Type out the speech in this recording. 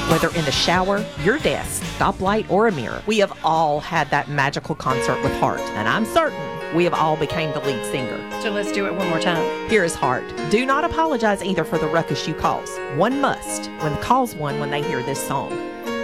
Whether in the shower, your desk, stoplight, or a mirror, we have all had that magical concert with Hart, and I'm certain we have all became the lead singer. So let's do it one more time. Here is Hart. Do not apologize either for the ruckus you cause. One must when calls one when they hear this song.